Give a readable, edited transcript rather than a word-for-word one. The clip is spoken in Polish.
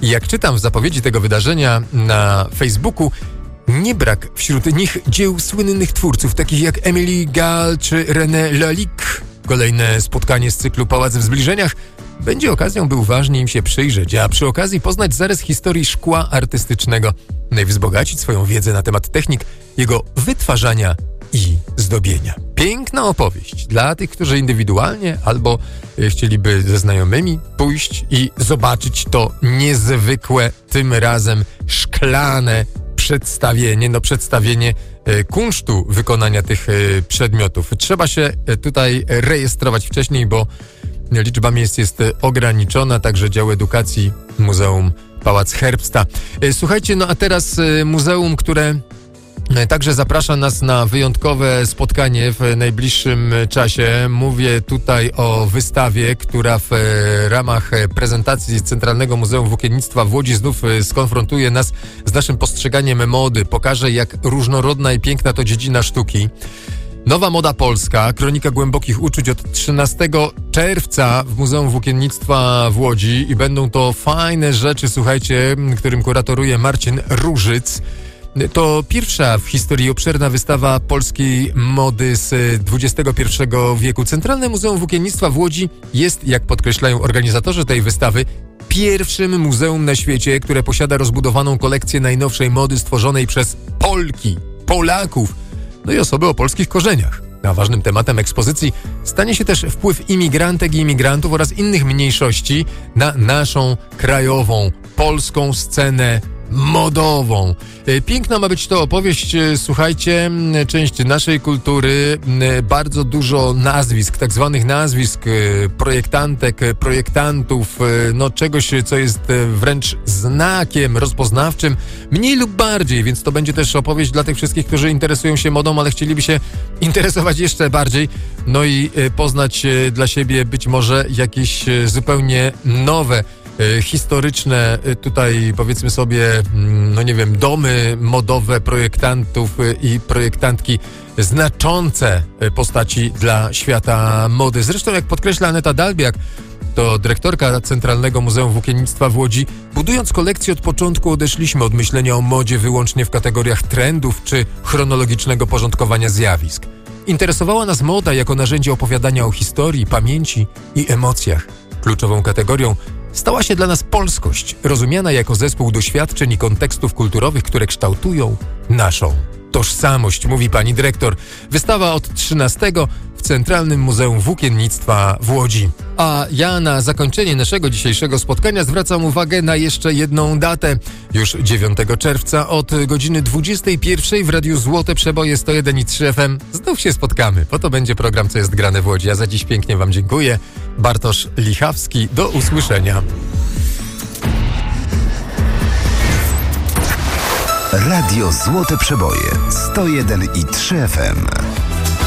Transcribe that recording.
I jak czytam w zapowiedzi tego wydarzenia na Facebooku, nie brak wśród nich dzieł słynnych twórców, takich jak Émilie Gall czy René Lalique. Kolejne spotkanie z cyklu Pałac w zbliżeniach będzie okazją, by uważnie im się przyjrzeć, a przy okazji poznać zarys historii szkła artystycznego, no i wzbogacić swoją wiedzę na temat technik jego wytwarzania i zdobienia. Piękna opowieść dla tych, którzy indywidualnie albo chcieliby ze znajomymi pójść i zobaczyć to niezwykłe, tym razem szklane przedstawienie kunsztu wykonania tych przedmiotów. Trzeba się tutaj rejestrować wcześniej, bo liczba miejsc jest ograniczona, także dział edukacji, Muzeum Pałac Herbsta. Słuchajcie, no a teraz muzeum, które także zaprasza nas na wyjątkowe spotkanie w najbliższym czasie. Mówię tutaj o wystawie, która w ramach prezentacji Centralnego Muzeum Włókiennictwa w Łodzi znów skonfrontuje nas z naszym postrzeganiem mody. Pokaże, jak różnorodna i piękna to dziedzina sztuki. Nowa moda polska, kronika głębokich uczuć od 13 czerwca w Muzeum Włókiennictwa w Łodzi i będą to fajne rzeczy, słuchajcie, którym kuratoruje Marcin Różyc. To pierwsza w historii obszerna wystawa polskiej mody z XXI wieku. Centralne Muzeum Włókiennictwa w Łodzi jest, jak podkreślają organizatorzy tej wystawy, pierwszym muzeum na świecie, które posiada rozbudowaną kolekcję najnowszej mody stworzonej przez Polki, Polaków, no i osoby o polskich korzeniach. A ważnym tematem ekspozycji stanie się też wpływ imigrantek i imigrantów oraz innych mniejszości na naszą krajową, polską scenę modową. Piękna ma być to opowieść, słuchajcie, część naszej kultury, bardzo dużo nazwisk, tak zwanych nazwisk, projektantek, projektantów, no czegoś, co jest wręcz znakiem rozpoznawczym, mniej lub bardziej, więc to będzie też opowieść dla tych wszystkich, którzy interesują się modą, ale chcieliby się interesować jeszcze bardziej, no i poznać dla siebie być może jakieś zupełnie nowe historyczne tutaj, powiedzmy sobie, no nie wiem, domy modowe projektantów i projektantki, znaczące postaci dla świata mody. Zresztą, jak podkreśla Aneta Dalbiak, to dyrektorka Centralnego Muzeum Włókiennictwa w Łodzi, budując kolekcję od początku odeszliśmy od myślenia o modzie wyłącznie w kategoriach trendów czy chronologicznego porządkowania zjawisk. Interesowała nas moda jako narzędzie opowiadania o historii, pamięci i emocjach. Kluczową kategorią stała się dla nas polskość, rozumiana jako zespół doświadczeń i kontekstów kulturowych, które kształtują naszą tożsamość, mówi pani dyrektor. Wystawa od 13 w Centralnym Muzeum Włókiennictwa w Łodzi. A ja na zakończenie naszego dzisiejszego spotkania zwracam uwagę na jeszcze jedną datę. Już 9 czerwca od godziny 21 w Radiu Złote Przeboje 101,3 FM znów się spotkamy, bo to będzie program Co jest grane w Łodzi. Ja za dziś pięknie wam dziękuję. Bartosz Lichawski, do usłyszenia. Radio Złote Przeboje 101,3 FM.